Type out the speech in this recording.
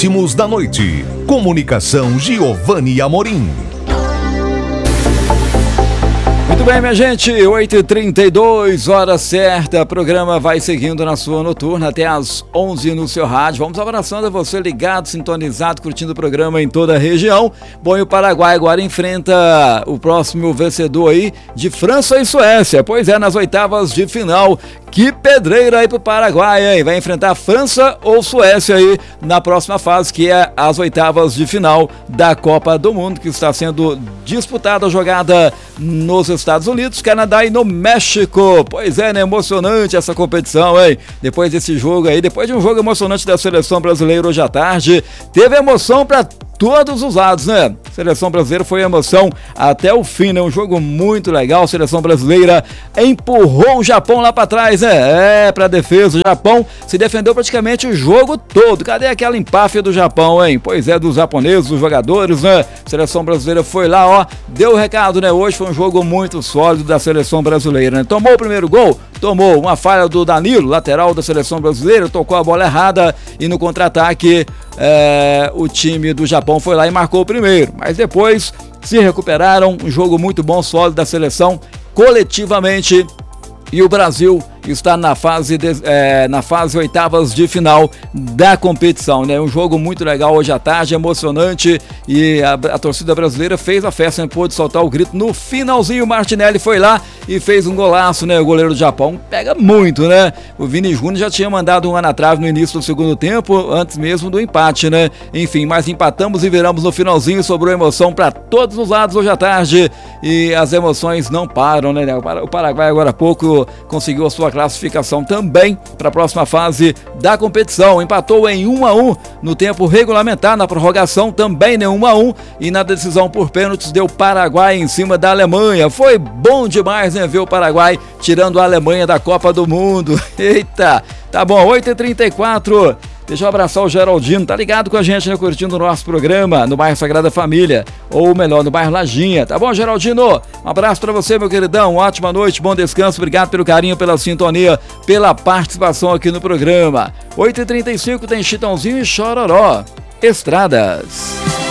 ritmos da noite. Comunicação Giovanni Amorim. Muito bem, minha gente, 8h32, hora certa, o programa vai seguindo na sua noturna até às 11 no seu rádio. Vamos abraçando a você ligado, sintonizado, curtindo o programa em toda a região. Bom, e o Paraguai agora enfrenta o próximo vencedor aí de França e Suécia, pois é, nas oitavas de final. Que pedreira aí pro Paraguai, hein? Vai enfrentar França ou Suécia aí na próxima fase, que é as oitavas de final da Copa do Mundo, que está sendo disputada, jogada nos Estados Unidos, Canadá e no México. Pois é, né? Emocionante essa competição, hein? Depois desse jogo aí, depois de um jogo emocionante da seleção brasileira hoje à tarde, teve emoção para todos os lados, né? Seleção brasileira foi emoção até o fim, né? Um jogo muito legal. Seleção brasileira empurrou o Japão lá pra trás, né? Pra defesa. O Japão se defendeu praticamente o jogo todo. Cadê aquela empáfia do Japão, hein? Pois é, dos japoneses, dos jogadores, né? Seleção brasileira foi lá, ó, deu o recado, né? Hoje foi um jogo muito sólido da seleção brasileira, né? Tomou o primeiro gol? Tomou. Uma falha do Danilo, lateral da seleção brasileira, tocou a bola errada e no contra-ataque o time do Japão foi lá e marcou o primeiro, mas depois se recuperaram. Um jogo muito bom, sólido da seleção coletivamente, e o Brasil está na fase oitavas de final da competição, né? Um jogo muito legal hoje à tarde, emocionante, e a torcida brasileira fez a festa, né? Pôde soltar o grito no finalzinho. O Martinelli foi lá e fez um golaço, né? O goleiro do Japão pega muito, né? O Vini Júnior já tinha mandado um na trave no início do segundo tempo, antes mesmo do empate, né? Enfim, mas empatamos e viramos no finalzinho, sobrou emoção para todos os lados hoje à tarde, e as emoções não param, né? O Paraguai agora há pouco conseguiu a sua classificação também para a próxima fase da competição. Empatou em 1-1 no tempo regulamentar, na prorrogação também, né? 1-1, e na decisão por pênaltis deu Paraguai em cima da Alemanha. Foi bom demais, né? Ver o Paraguai tirando a Alemanha da Copa do Mundo. Eita, tá bom, 8h34. Deixa eu abraçar o Geraldino, tá ligado com a gente, né? Curtindo o nosso programa no bairro Sagrada Família, ou melhor, no bairro Lajinha, tá bom, Geraldino? Um abraço pra você, meu queridão, ótima noite, bom descanso, obrigado pelo carinho, pela sintonia, pela participação aqui no programa. 8h35 tem Chitãozinho e Chororó, Estradas.